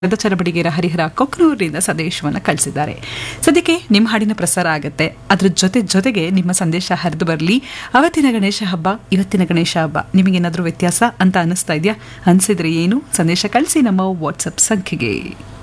ಚರಬಡಿಗೆರ ಹರಿಹರ ಕೊಕ್ನೂರಿನಿಂದ ಸಂದೇಶವನ್ನು ಕಳಿಸಿದ್ದಾರೆ. ಸದ್ಯಕ್ಕೆ ನಿಮ್ಮ ಹಾಡಿನ ಪ್ರಸಾರ ಆಗುತ್ತೆ. ಅದ್ರ ಜೊತೆಗೆ ನಿಮ್ಮ ಸಂದೇಶ ಹರಿದು ಬರಲಿ. ಅವತ್ತಿನ ಗಣೇಶ ಹಬ್ಬ, ಇವತ್ತಿನ ಗಣೇಶ ಹಬ್ಬ ನಿಮಗೇನಾದರೂ ವ್ಯತ್ಯಾಸ ಅಂತ ಅನ್ನಿಸ್ತಾ ಇದೆಯಾ? ಅನಿಸಿದ್ರೆ ಏನು? ಸಂದೇಶ ಕಳಿಸಿ ನಮ್ಮ ವಾಟ್ಸಪ್ ಸಂಖ್ಯೆಗೆ.